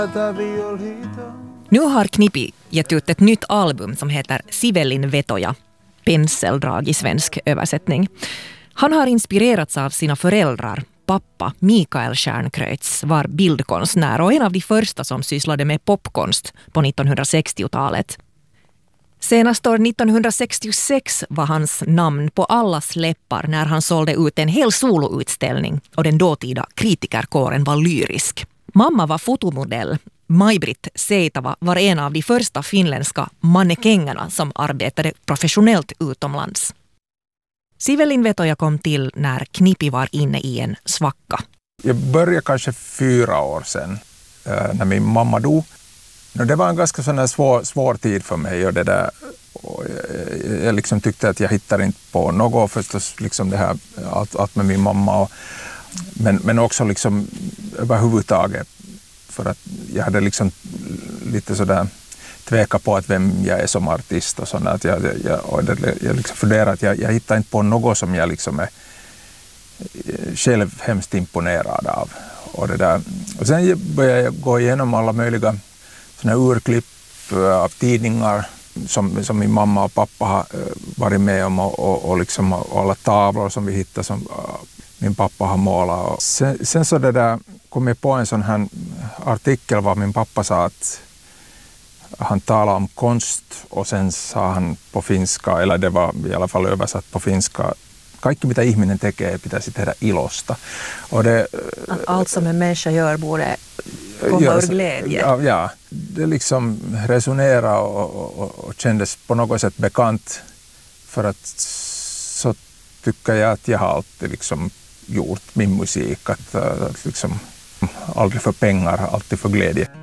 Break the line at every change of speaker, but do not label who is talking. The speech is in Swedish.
Nu har Knippi gett ut ett nytt album som heter Sivelin Vetoja, penseldrag i svensk översättning. Han har inspirerats av sina föräldrar. Pappa Mikael Stjärnkreutzs var bildkonstnär och en av de första som sysslade med popkonst på 1960-talet. Senast år 1966 var hans namn på allas läppar när han sålde ut en hel soloutställning och den dåtida kritikerkåren var lyrisk. Mamma var fotomodell. Maj-Britt Seitava var en av de första finländska mannekängerna som arbetade professionellt utomlands. Sivelin Vetoja kom till när Knippi var inne i en svacka.
Jag började kanske 4 år sedan när min mamma dog. Det var en ganska sån svår tid för mig och det där. Och jag liksom tyckte att jag hittade inte på något förstås liksom det här allt med min mamma men också liksom överhuvudtaget för att jag hade liksom lite sådär tveka på att vem jag är som artist och sådär att jag liksom funderar att jag hittar inte på något som jag liksom är själv hemskt imponerad av och det där. Och sen började jag gå igenom alla möjliga såna urklipp av tidningar som min mamma och pappa har varit med om och liksom alla tavlor som vi hittade som min pappa har målat. Och sen så det där kom jag på en sån här artikel var min pappa sa att han talade om konst och sen sa han på finska, eller det var i alla fall översatt på finska, kaikki mitä ihminen tekee pitäisi tehdä ilosta. Och det,
allt som en människa gör borde komma ur glädje.
Ja, det liksom resonerade och kändes på något sätt bekant för att så tycker jag att jag har alltid liksom gjort min musik att liksom aldrig för pengar, alltid för glädje.